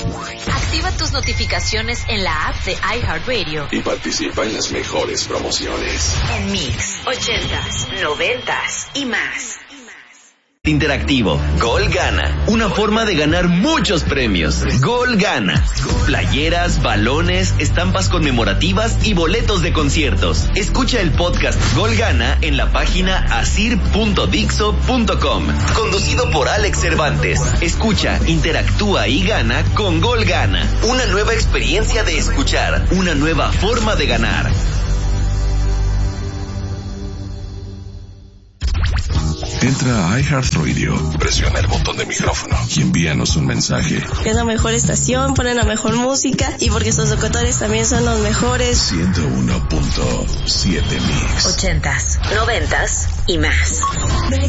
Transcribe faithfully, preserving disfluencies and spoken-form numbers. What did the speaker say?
Activa tus notificaciones en la app de iHeartRadio y participa en las mejores promociones. En Mix, ochentas, noventas y más. Interactivo. Gol Gana. Una forma de ganar muchos premios. Gol Gana. Playeras, balones, estampas conmemorativas y boletos de conciertos. Escucha el podcast Gol Gana en la página asir punto dixo punto com. Conducido por Alex Cervantes. Escucha, interactúa y gana con Gol Gana. Una nueva experiencia de escuchar. Una nueva forma de ganar. Entra a iHeartRadio, presiona el botón de micrófono y envíanos un mensaje. Es la mejor estación, ponen la mejor música y porque sus locutores también son los mejores. ciento uno punto siete Mix. Ochentas, noventas y más.